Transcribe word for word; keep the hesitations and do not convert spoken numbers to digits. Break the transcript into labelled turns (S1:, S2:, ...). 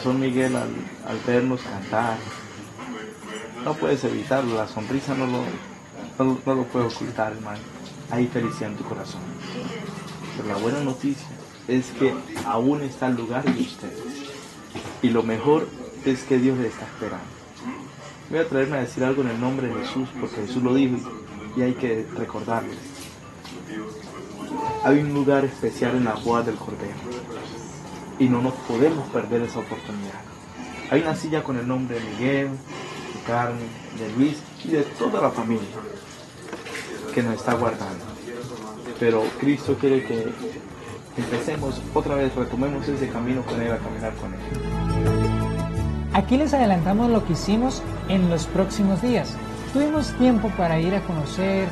S1: corazón, Miguel, al, al vernos cantar. No puedes evitarlo, la sonrisa no lo, no, no lo puede ocultar, hermano. Hay felicidad en tu corazón. Pero la buena noticia es que aún está el lugar de ustedes. Y lo mejor es que Dios les está esperando. Voy a atreverme a decir algo en el nombre de Jesús, porque Jesús lo dijo y hay que recordarlo. Hay un lugar especial en la boda del Cordero y no nos podemos perder esa oportunidad. Hay una silla con el nombre de Miguel, de Carmen, de Luis y de toda la familia que nos está guardando. Pero Cristo quiere que empecemos otra vez, retomemos ese camino con Él, a caminar con Él.
S2: Aquí les adelantamos lo que hicimos en los próximos días. Tuvimos tiempo para ir a conocer